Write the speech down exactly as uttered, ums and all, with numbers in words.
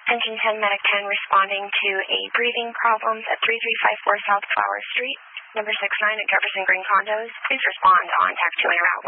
Engine ten, Medic ten, responding to a breathing problems at three three five four South Flower Street, number six nine at Jefferson Green Condos. Please respond on TAC two and route.